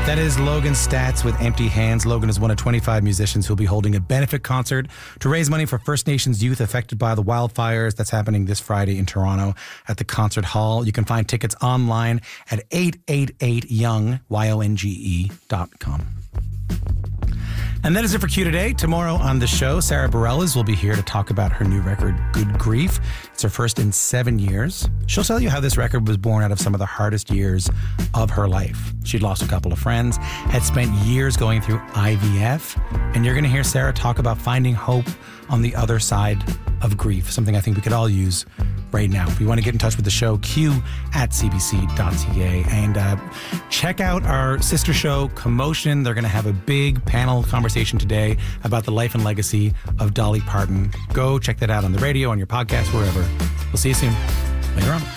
That is Logan Stats with Empty Hands. Logan is one of 25 musicians who will be holding a benefit concert to raise money for First Nations youth affected by the wildfires. That's happening this Friday in Toronto at the Concert Hall. You can find tickets online at 888young, YONGE.com. And that is it for Q Today. Tomorrow on the show, Sarah Bareilles will be here to talk about her new record, Good Grief. It's her first in 7 years. She'll tell you how this record was born out of some of the hardest years of her life. She'd lost a couple of friends, had spent years going through IVF, and you're going to hear Sarah talk about finding hope on the other side of grief, something I think we could all use right now. If you want to get in touch with the show, q@cbc.ca. And check out our sister show, Commotion. They're going to have a big panel conversation today about the life and legacy of Dolly Parton. Go check that out on the radio, on your podcast, wherever. We'll see you soon. Later on.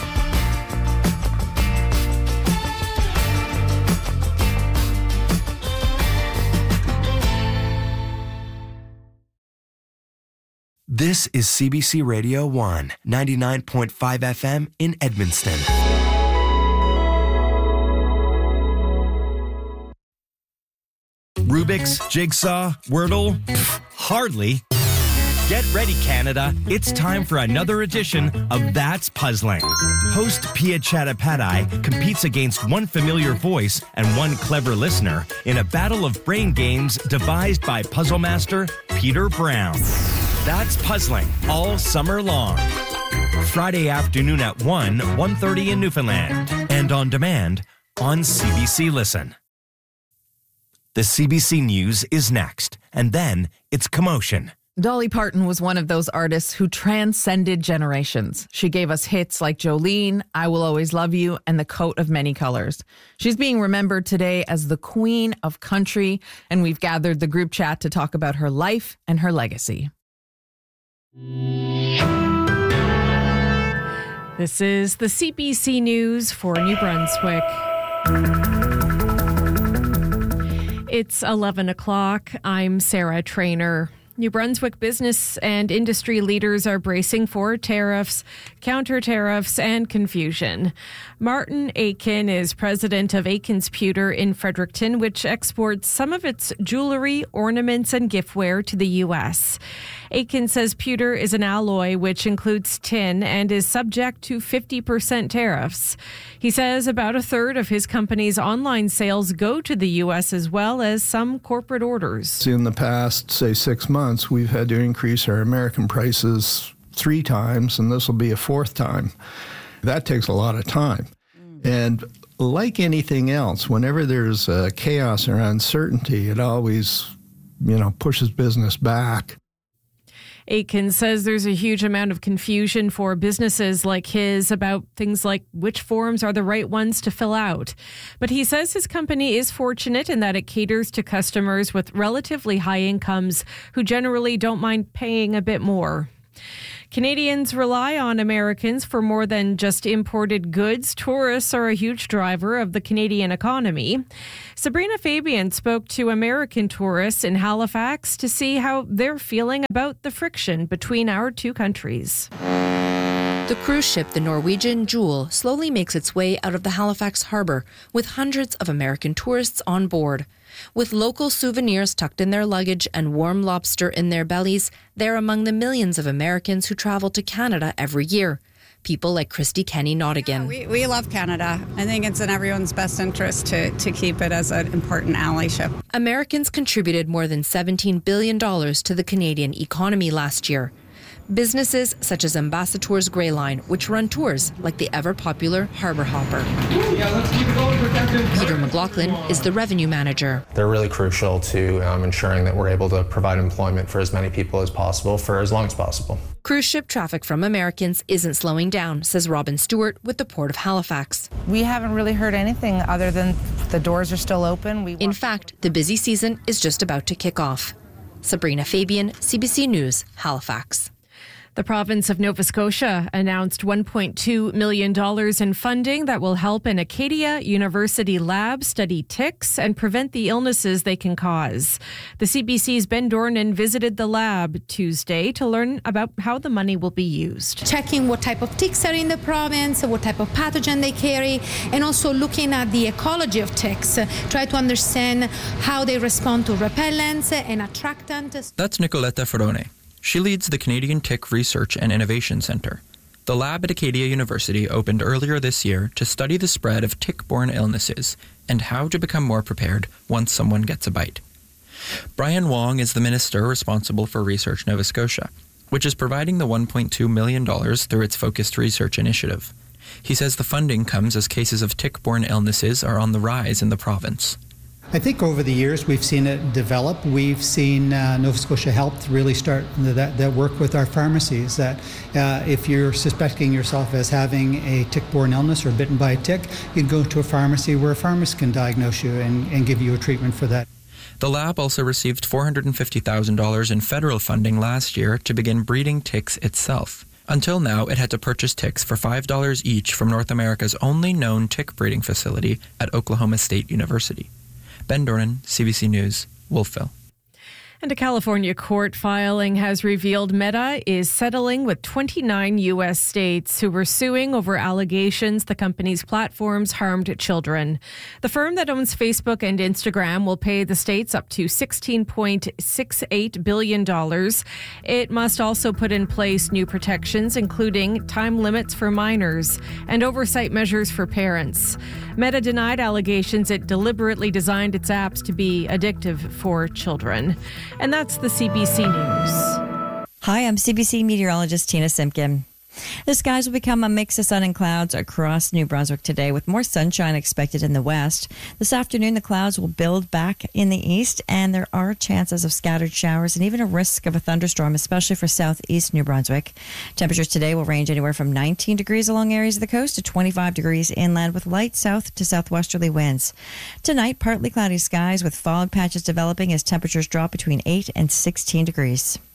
This is CBC Radio 1, 99.5 FM in Edmundston. Rubik's, Jigsaw, Wordle? Hardly. Get ready, Canada. It's time for another edition of That's Puzzling. Host Pia Chattopadhyay competes against one familiar voice and one clever listener in a battle of brain games devised by puzzle master Peter Brown. That's Puzzling all summer long. Friday afternoon at 1:30 in Newfoundland. And on demand on CBC Listen. The CBC News is next. And then it's Commotion. Dolly Parton was one of those artists who transcended generations. She gave us hits like Jolene, I Will Always Love You, and The Coat of Many Colors. She's being remembered today as the Queen of Country, and we've gathered the group chat to talk about her life and her legacy. This is the CBC News for New Brunswick. It's 11 o'clock. I'm Sarah Trainer. New Brunswick business and industry leaders are bracing for tariffs, counter-tariffs, and confusion. Martin Aitken is president of Aitken's Pewter in Fredericton, which exports some of its jewelry, ornaments, and giftware to the U.S. Aitken says pewter is an alloy which includes tin and is subject to 50% tariffs. He says about a third of his company's online sales go to the U.S. as well as some corporate orders. In the past, say, 6 months, we've had to increase our American prices 3 times, and this will be a 4th time. That takes a lot of time. And like anything else, whenever there's chaos or uncertainty, it always, pushes business back. Aitken says there's a huge amount of confusion for businesses like his about things like which forms are the right ones to fill out. But he says his company is fortunate in that it caters to customers with relatively high incomes who generally don't mind paying a bit more. Canadians rely on Americans for more than just imported goods. Tourists are a huge driver of the Canadian economy. Sabrina Fabian spoke to American tourists in Halifax to see how they're feeling about the friction between our two countries. The cruise ship, the Norwegian Jewel, slowly makes its way out of the Halifax harbour with hundreds of American tourists on board. With local souvenirs tucked in their luggage and warm lobster in their bellies, they're among the millions of Americans who travel to Canada every year. People like Christy Kenny Nottigan. Yeah, we love Canada. I think it's in everyone's best interest to keep it as an important allyship. Americans contributed more than $17 billion to the Canadian economy last year. Businesses such as Ambassador's Grey Line, which run tours like the ever-popular Harbour Hopper. Peter McLaughlin is the revenue manager. They're really crucial to ensuring that we're able to provide employment for as many people as possible for as long as possible. Cruise ship traffic from Americans isn't slowing down, says Robin Stewart with the Port of Halifax. We haven't really heard anything other than the doors are still open. In fact, the busy season is just about to kick off. Sabrina Fabian, CBC News, Halifax. The province of Nova Scotia announced $1.2 million in funding that will help an Acadia University lab study ticks and prevent the illnesses they can cause. The CBC's Ben Dornan visited the lab Tuesday to learn about how the money will be used. Checking what type of ticks are in the province, what type of pathogen they carry, and also looking at the ecology of ticks, try to understand how they respond to repellents and attractants. That's Nicoletta Ferrone. She leads the Canadian Tick Research and Innovation Centre. The lab at Acadia University opened earlier this year to study the spread of tick-borne illnesses and how to become more prepared once someone gets a bite. Brian Wong is the minister responsible for Research Nova Scotia, which is providing the $1.2 million through its focused research initiative. He says the funding comes as cases of tick-borne illnesses are on the rise in the province. I think over the years we've seen it develop. We've seen Nova Scotia Health really start that work with our pharmacies, that if you're suspecting yourself as having a tick-borne illness or bitten by a tick, you can go to a pharmacy where a pharmacist can diagnose you and give you a treatment for that. The lab also received $450,000 in federal funding last year to begin breeding ticks itself. Until now, it had to purchase ticks for $5 each from North America's only known tick breeding facility at Oklahoma State University. Ben Dornan, CBC News, Wolfville. And a California court filing has revealed Meta is settling with 29 U.S. states who were suing over allegations the company's platforms harmed children. The firm that owns Facebook and Instagram will pay the states up to $16.68 billion. It must also put in place new protections, including time limits for minors and oversight measures for parents. Meta denied allegations it deliberately designed its apps to be addictive for children. And that's the CBC News. Hi, I'm CBC meteorologist Tina Simpkin. The skies will become a mix of sun and clouds across New Brunswick today, with more sunshine expected in the west. This afternoon, the clouds will build back in the east, and there are chances of scattered showers and even a risk of a thunderstorm, especially for southeast New Brunswick. Temperatures today will range anywhere from 19 degrees along areas of the coast to 25 degrees inland, with light south to southwesterly winds. Tonight, partly cloudy skies with fog patches developing as temperatures drop between 8 and 16 degrees.